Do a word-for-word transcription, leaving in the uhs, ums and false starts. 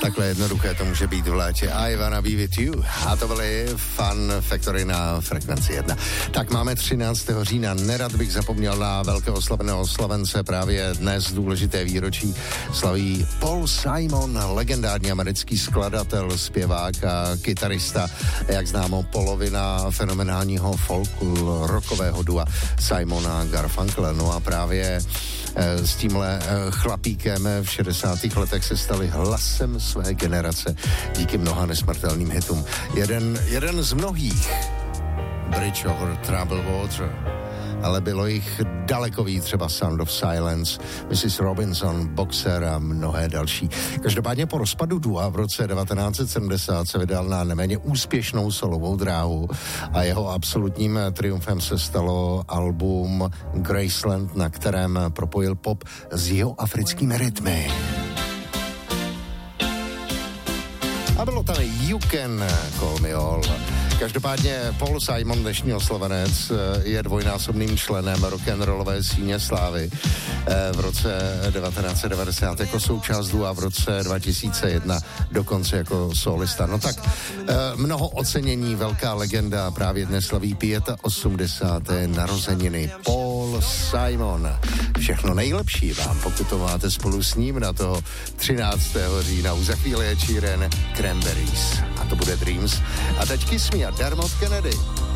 Takhle jednoduché to může být v létě. I wanna be with you. A to byly Fun Factory na Frekvenci jedna. Tak máme třináctého října. Nerad bych zapomněl na velkého slavného Slovence. Právě dnes důležité výročí slaví Paul Simon, legendární americký skladatel, zpěvák a kytarista. Jak známo, polovina fenomenálního folku rockového dua Simona Garfunkla. No a právě s tímhle chlapíkem v šedesátých letech se stali hlasem své generace díky mnoha nesmrtelným hitům. Jeden, jeden z mnohých, Bridge over Troubled Water, ale bylo jich daleko víc, třeba Sound of Silence, missus Robinson, Boxer a mnohé další. Každopádně po rozpadu dua v roce devatenáct set sedmdesát se vydal na neméně úspěšnou solovou dráhu a jeho absolutním triumfem se stalo album Graceland, na kterém propojil pop s jihoafrickými rytmy. A bylo tam You Can Call Me All. Každopádně Paul Simon, dnešní oslovenec, je dvojnásobným členem rock'n'rollové síně slávy. V roce devatenáct set devadesát jako součást dua, v roce dva tisíce jedna dokonce jako solista. No tak mnoho ocenění, velká legenda, právě dnes slaví osmdesáté páté narozeniny. Paul Simon. Všechno nejlepší vám, pokud to máte spolu s ním na toho třináctého října. Už za chvíli je Sheeran, Cranberries. A to bude Dreams. A teď Kiss Me a Dermot Kennedy.